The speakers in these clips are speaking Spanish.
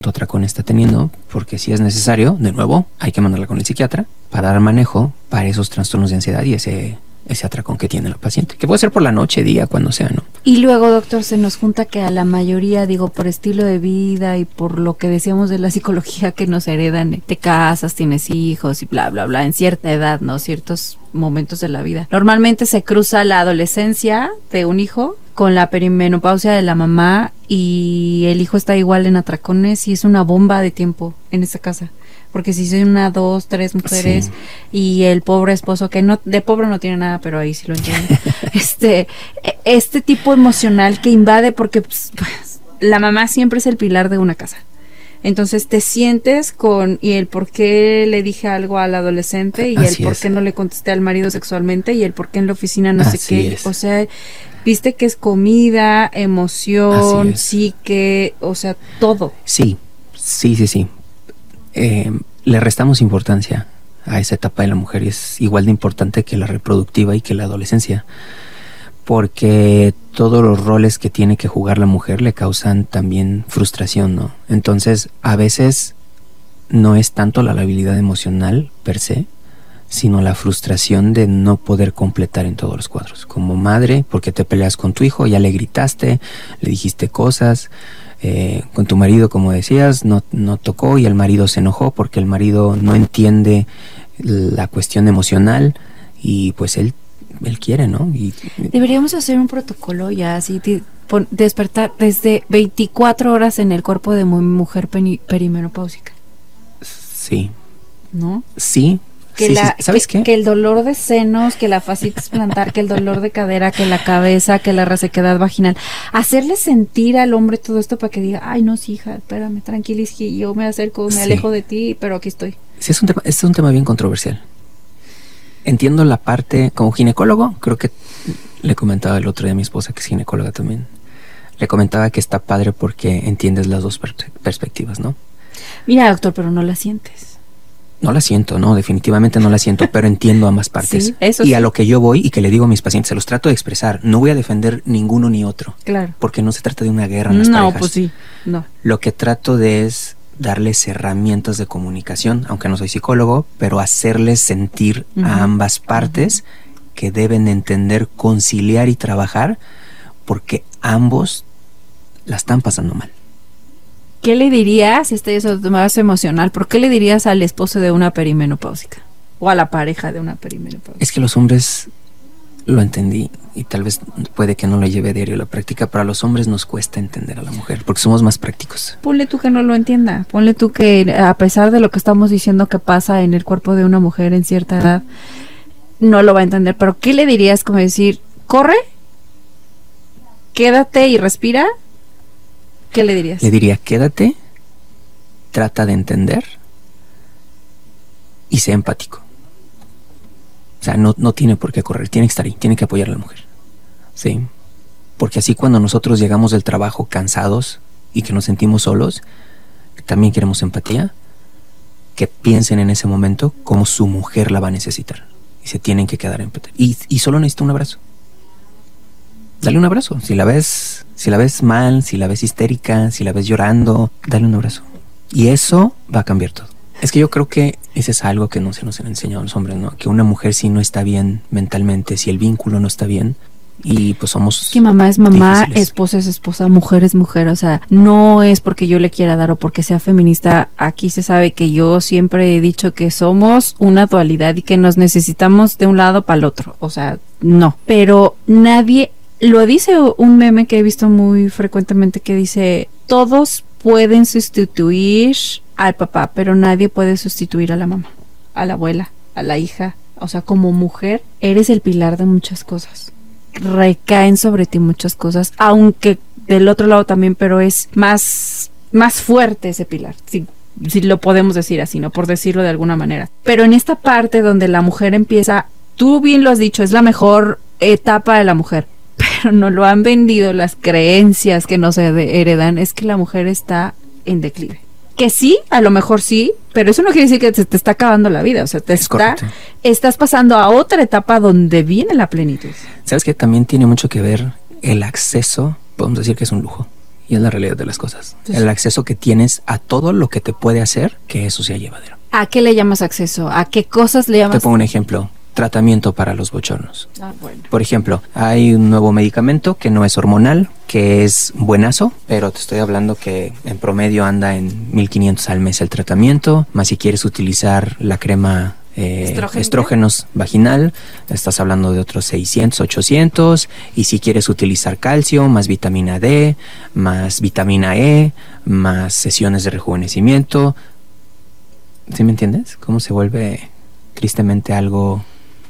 atracón está teniendo, porque si es necesario, de nuevo, hay que mandarla con el psiquiatra para dar manejo para esos trastornos de ansiedad y ese atracón que tiene la paciente, que puede ser por la noche, día, cuando sea, ¿no? Y luego, doctor, se nos junta que a la mayoría, digo, por estilo de vida y por lo que decíamos de la psicología que nos heredan, te casas, tienes hijos y bla, bla, bla, en cierta edad, ¿no? Ciertos momentos de la vida. Normalmente se cruza la adolescencia de un hijo con la perimenopausia de la mamá y el hijo está igual en atracones y es una bomba de tiempo en esa casa. Porque si son 1, 2, 3 mujeres, sí, y el pobre esposo, que no, de pobre no tiene nada, pero ahí sí lo entiendo, este tipo emocional que invade, porque pues, la mamá siempre es el pilar de una casa. Entonces te sientes con, y el por qué le dije algo al adolescente, y el por qué no le contesté al marido sexualmente, y el por qué en la oficina no sé qué, o sea, viste que es comida, emoción, psique, o sea, todo. Sí. Le restamos importancia a esa etapa de la mujer y es igual de importante que la reproductiva y que la adolescencia, porque todos los roles que tiene que jugar la mujer le causan también frustración, ¿no? Entonces, a veces no es tanto la labilidad emocional per se, sino la frustración de no poder completar en todos los cuadros. Como madre, porque te peleas con tu hijo, ya le gritaste, le dijiste cosas. Con tu marido, como decías, no tocó y el marido se enojó porque el marido no entiende la cuestión emocional y pues él quiere, ¿no? Y deberíamos hacer un protocolo ya así, despertar desde 24 horas en el cuerpo de mujer perimenopáusica. Sí. ¿No? Sí. ¿Sabes qué? Que el dolor de senos, que la fascitis plantar, que el dolor de cadera, que la cabeza, que la resequedad vaginal, hacerle sentir al hombre todo esto para que diga, ay no, sí, hija, espérame, tranquiliza, yo me acerco, me alejo de ti, pero aquí estoy. Sí, es un tema bien controversial. Entiendo la parte, como ginecólogo, creo que le comentaba el otro día a mi esposa, que es ginecóloga también, le comentaba que está padre porque entiendes las dos perspectivas, ¿no? Mira, doctor, pero no la sientes. No la siento, no, definitivamente no la siento, pero entiendo ambas partes. Sí, eso y sí. A lo que yo voy y que le digo a mis pacientes, se los trato de expresar, no voy a defender ninguno ni otro. Claro. Porque no se trata de una guerra en las parejas. No, pues sí, no. Lo que trato de es darles herramientas de comunicación, aunque no soy psicólogo, pero hacerles sentir a ambas partes que deben entender, conciliar y trabajar, porque ambos la están pasando mal. ¿Qué le dirías, si este es más emocional, por qué le dirías al esposo de una perimenopáusica? O a la pareja de una perimenopáusica. Es que los hombres, lo entendí, y tal vez puede que no lo lleve a diario a la práctica, pero a los hombres nos cuesta entender a la mujer, porque somos más prácticos. Ponle tú que no lo entienda, ponle tú que a pesar de lo que estamos diciendo que pasa en el cuerpo de una mujer en cierta edad, no lo va a entender, pero ¿qué le dirías? Como decir, corre, quédate y respira. ¿Qué le dirías? Le diría, quédate, trata de entender y sé empático. O sea, no tiene por qué correr, tiene que estar ahí, tiene que apoyar a la mujer. Sí. Porque así cuando nosotros llegamos del trabajo cansados y que nos sentimos solos, también queremos empatía, que piensen en ese momento cómo su mujer la va a necesitar. Y se tienen que quedar en empatía. Y solo necesita un abrazo. Dale un abrazo. Si la ves mal, si la ves histérica, si la ves llorando, dale un abrazo. Y eso va a cambiar todo. Es que yo creo que ese es algo que no se nos ha enseñado a los hombres, ¿no? Que una mujer si no está bien mentalmente, si el vínculo no está bien, y pues somos... Es que mamá es mamá, difíciles. esposa es esposa, mujer es mujer, o sea, no es porque yo le quiera dar o porque sea feminista. Aquí se sabe que yo siempre he dicho que somos una dualidad y que nos necesitamos de un lado para el otro, o sea, no. Pero nadie... Lo dice un meme que he visto muy frecuentemente que dice, todos pueden sustituir al papá, pero nadie puede sustituir a la mamá, a la abuela, a la hija. O sea, como mujer, eres el pilar de muchas cosas. Recaen sobre ti muchas cosas, aunque del otro lado también, pero es más fuerte ese pilar, si lo podemos decir así, ¿no? Por decirlo de alguna manera. Pero en esta parte donde la mujer empieza, tú bien lo has dicho, es la mejor etapa de la mujer. Pero no lo han vendido las creencias que nos heredan, es que la mujer está en declive. Que sí, a lo mejor sí, pero eso no quiere decir que se te está acabando la vida, o sea, estás pasando a otra etapa donde viene la plenitud. ¿Sabes qué? También tiene mucho que ver el acceso, podemos decir que es un lujo, Y es la realidad de las cosas. Pues, el acceso que tienes a todo lo que te puede hacer que eso sea llevadero. ¿A qué le llamas acceso? ¿A qué cosas le llamas? Te pongo un ejemplo. Tratamiento para los bochornos. Bueno. Por ejemplo, hay un nuevo medicamento que no es hormonal, que es buenazo, pero te estoy hablando que en promedio anda en 1,500 al mes el tratamiento, más si quieres utilizar la crema estrógenos vaginal, estás hablando de otros 600, 800, y si quieres utilizar calcio, más vitamina D, más vitamina E, más sesiones de rejuvenecimiento. ¿Sí me entiendes? ¿Cómo se vuelve tristemente algo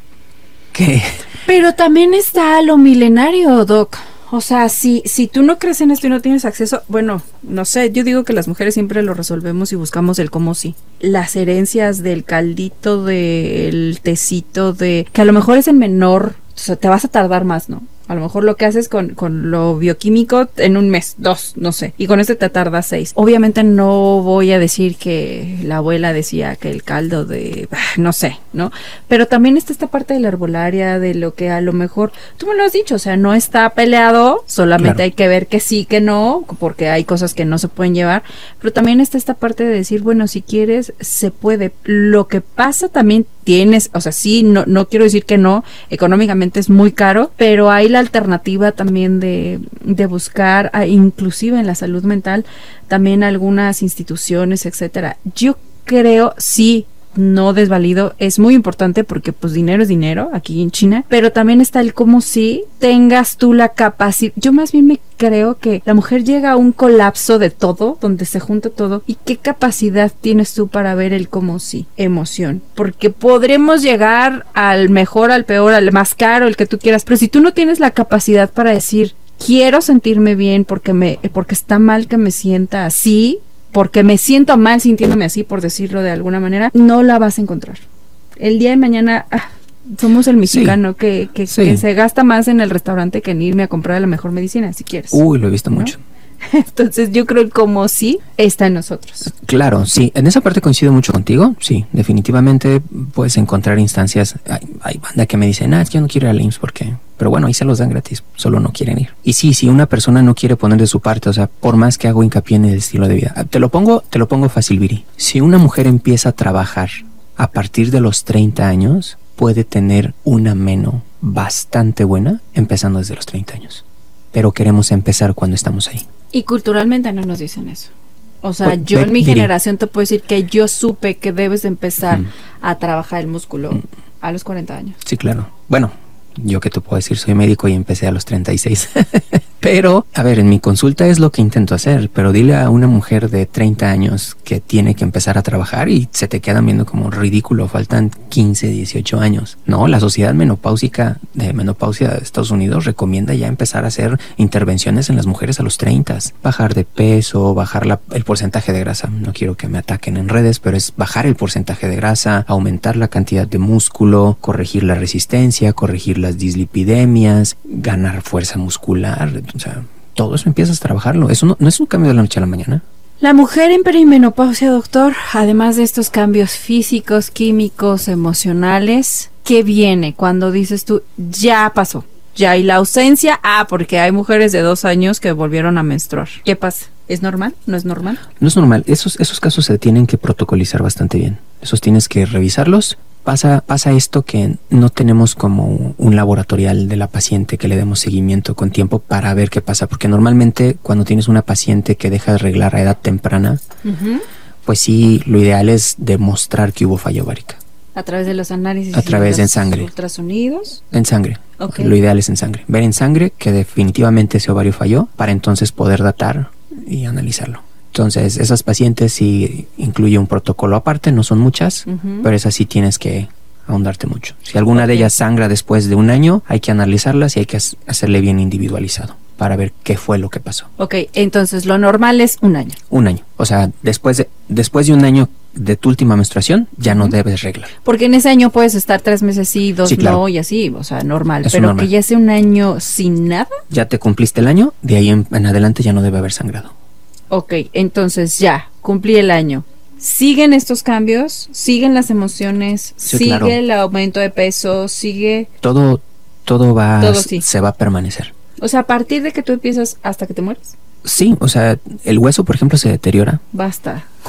que... Pero también está lo milenario, Doc. O sea, si tú no crees en esto y no tienes acceso, bueno, no sé, yo digo que las mujeres siempre lo resolvemos y buscamos el cómo sí. Las herencias del caldito, del tecito, de que a lo mejor es en menor, o sea, te vas a tardar más, ¿no? A lo mejor lo que haces con lo bioquímico en 1 mes, 2, no sé. Y con este te tarda 6. Obviamente no voy a decir que la abuela decía que el caldo de... no sé, ¿no? Pero también está esta parte de la herbolaria, de lo que a lo mejor... Tú me lo has dicho, o sea, no está peleado. Solamente claro, hay que ver que sí, que no, porque hay cosas que no se pueden llevar. Pero también está esta parte de decir, bueno, si quieres, se puede. Lo que pasa también tienes, o sea, sí, no quiero decir que no, económicamente es muy caro, pero hay la alternativa también de buscar, inclusive en la salud mental, también algunas instituciones, etcétera. Yo creo, sí, no desvalido, es muy importante porque pues dinero es dinero aquí en China, pero también está el cómo si tengas tú la capacidad. Yo más bien me creo que la mujer llega a un colapso de todo, donde se junta todo, y qué capacidad tienes tú para ver el cómo sí, emoción, porque podremos llegar al mejor, al peor, al más caro, el que tú quieras, pero si tú no tienes la capacidad para decir, quiero sentirme bien porque está mal que me sienta así, porque me siento mal sintiéndome así, por decirlo de alguna manera, no la vas a encontrar. El día de mañana, somos el mexicano que se gasta más en el restaurante que en irme a comprar la mejor medicina, si quieres. Uy, lo he visto, ¿no? Mucho. Entonces yo creo que como sí está en nosotros. Claro, sí, en esa parte coincido mucho contigo, sí, definitivamente puedes encontrar instancias, hay banda que me dice, es que yo no quiero ir al IMSS porque, pero bueno, ahí se los dan gratis, solo no quieren ir. Y sí, si una persona no quiere poner de su parte, o sea, por más que hago hincapié en el estilo de vida, te lo pongo fácil, Viri. Si una mujer empieza a trabajar a partir de los 30 años, puede tener una meno bastante buena empezando desde los 30 años. Pero queremos empezar cuando estamos ahí. Y culturalmente no nos dicen eso. O sea, yo en mi generación te puedo decir que yo supe que debes de empezar a trabajar el músculo a los 40 años. Sí, claro. Bueno, yo que te puedo decir, soy médico y empecé a los 36. Pero, a ver, en mi consulta es lo que intento hacer, pero dile a una mujer de 30 años que tiene que empezar a trabajar y se te quedan viendo como ridículo, faltan 15, 18 años. No, la Sociedad Menopáusica de Menopausia de Estados Unidos recomienda ya empezar a hacer intervenciones en las mujeres a los 30. Bajar de peso, bajar el porcentaje de grasa. No quiero que me ataquen en redes, pero es bajar el porcentaje de grasa, aumentar la cantidad de músculo, corregir la resistencia, corregir las dislipidemias, ganar fuerza muscular. O sea, todo eso empiezas a trabajarlo. Eso no es un cambio de la noche a la mañana. La mujer en perimenopausia, doctor, además de estos cambios físicos, químicos, emocionales, ¿qué viene cuando dices tú, ya pasó? Ya, y la ausencia, porque hay mujeres de 2 años que volvieron a menstruar. ¿Qué pasa? ¿Es normal? ¿No es normal? No es normal. Esos casos se tienen que protocolizar bastante bien. Esos tienes que revisarlos. Pasa esto que no tenemos como un laboratorial de la paciente que le demos seguimiento con tiempo para ver qué pasa, porque normalmente cuando tienes una paciente que deja de reglar a edad temprana, pues sí, lo ideal es demostrar que hubo falla ovárica. ¿A través de los análisis? A través de sangre. ¿Ultrasonidos? En sangre. Okay. Lo ideal es en sangre. Ver en sangre que definitivamente ese ovario falló para entonces poder datar y analizarlo. Entonces, esas pacientes sí incluye un protocolo aparte, no son muchas, pero esas sí tienes que ahondarte mucho. Si alguna de ellas sangra después de 1 año, hay que analizarlas y hay que hacerle bien individualizado para ver qué fue lo que pasó. Ok, entonces lo normal es 1 año. 1 año. O sea, después de 1 año de tu última menstruación, ya no debes reglar. Porque en ese año puedes estar 3 meses sí, 2 sí, claro. no, y así, o sea, normal. Eso pero normal. que ya sea 1 año sin nada. Ya te cumpliste el año, de ahí en adelante ya no debe haber sangrado. Ok, entonces ya, cumplí el año. ¿Siguen estos cambios? ¿Siguen las emociones? Sí, ¿Sigue claro. el aumento de peso? ¿Sigue? Todo sí. se va a permanecer. O sea, a partir de que tú empiezas hasta que te mueres. Sí, o sea, el hueso, por ejemplo, se deteriora. Basta.